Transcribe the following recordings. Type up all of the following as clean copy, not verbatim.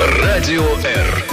Радио Р.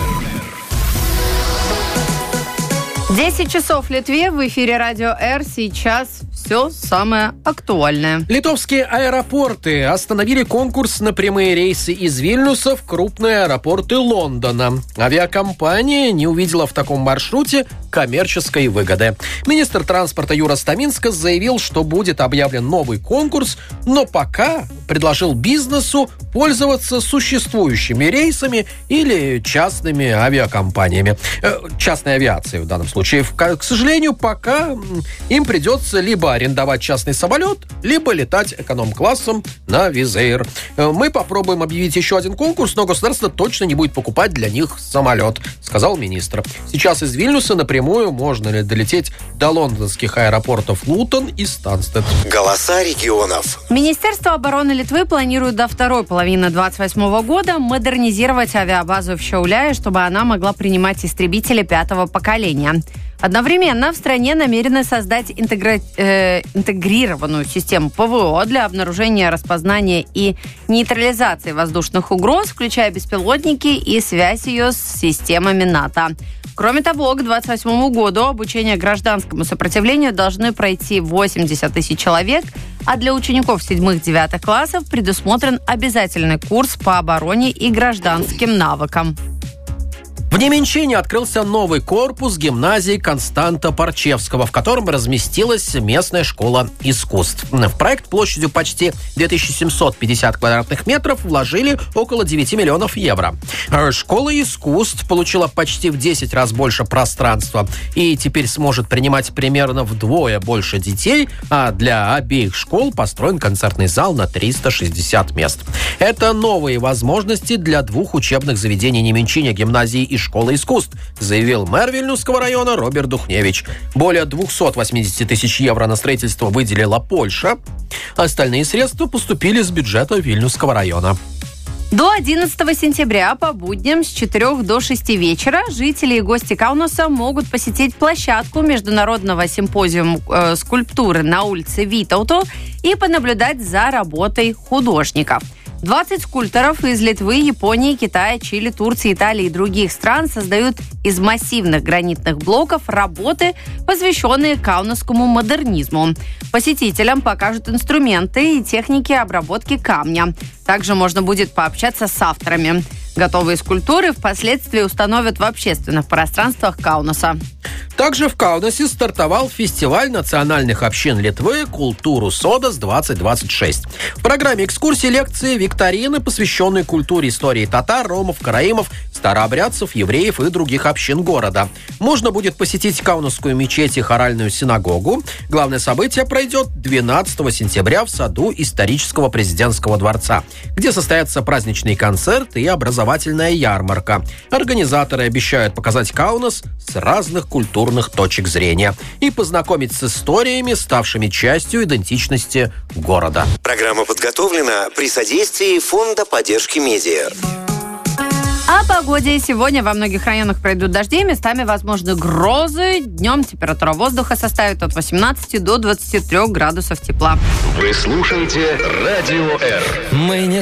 10 часов в Литве, в эфире Радио Р. Сейчас все самое актуальное. Литовские аэропорты остановили конкурс на прямые рейсы из Вильнюса в крупные аэропорты Лондона. Авиакомпания не увидела в таком маршруте коммерческой выгоды. Министр транспорта Юрас Томинскас заявил, что будет объявлен новый конкурс, но пока предложил бизнесу пользоваться существующими рейсами или частными авиакомпаниями. Частной авиацией в данном случае. К сожалению, пока им придется либо арендовать частный самолет, либо летать эконом-классом на Wizz Air. Мы попробуем объявить еще один конкурс, но государство точно не будет покупать для них самолет, сказал министр. Сейчас из Вильнюса напрямую можно ли долететь до лондонских аэропортов Лутон и Станстед. Голоса регионов. Министерство обороны Литвы планирует до второй половины 2028 года модернизировать авиабазу в Šiauliai, чтобы она могла принимать истребители 5-го поколения. Одновременно в стране намерены создать интегрированную систему ПВО для обнаружения, распознания и нейтрализации воздушных угроз, включая беспилотники и связь ее с системами НАТО. Кроме того, к 2028 году обучение гражданскому сопротивлению должны пройти 80 тысяч человек, а для учеников 7-9 классов предусмотрен обязательный курс по обороне и гражданским навыкам. В Неменчине открылся новый корпус гимназии Константа Парчевского, в котором разместилась местная школа искусств. В проект площадью почти 2750 квадратных метров вложили около 9 миллионов евро. Школа искусств получила почти в 10 раз больше пространства и теперь сможет принимать примерно вдвое больше детей, а для обеих школ построен концертный зал на 360 мест. Это новые возможности для двух учебных заведений Неменчине, гимназии и школы искусств, заявил мэр Вильнюсского района Роберт Духневич. Более 280 тысяч евро на строительство выделила Польша. Остальные средства поступили с бюджета Вильнюсского района. До 11 сентября по будням с 4 до 6 вечера жители и гости Каунаса могут посетить площадку международного симпозиума скульптуры на улице Витауто и понаблюдать за работой художников. 20 скульпторов из Литвы, Японии, Китая, Чили, Турции, Италии и других стран создают из массивных гранитных блоков работы, посвященные каунасскому модернизму. Посетителям покажут инструменты и техники обработки камня. Также можно будет пообщаться с авторами. Готовые скульптуры впоследствии установят в общественных пространствах Каунаса. Также в Каунасе стартовал фестиваль национальных общин Литвы «Культуру Содас-2026». В программе экскурсии, лекции, викторины, посвященные культуре, истории татар, ромов, караимов, старообрядцев, евреев и других общин города. Можно будет посетить Каунасскую мечеть и хоральную синагогу. Главное событие пройдет 12 сентября в саду исторического президентского дворца, где состоятся праздничный концерт и образовательная ярмарка. Организаторы обещают показать Каунас с разных культурных точек зрения и познакомить с историями, ставшими частью идентичности города. Программа подготовлена при содействии Фонда поддержки медиа. О погоде. Сегодня во многих районах пройдут дожди, местами возможны грозы. Днем температура воздуха составит от 18 до 23 градусов тепла. Вы слушаете Радио Р. Мы не